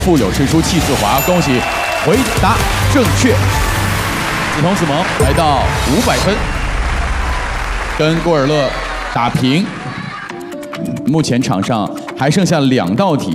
腹有诗书气自华，恭喜回答正确。子彤子萌来到500分，跟郭尔乐打平。目前场上还剩下2道题。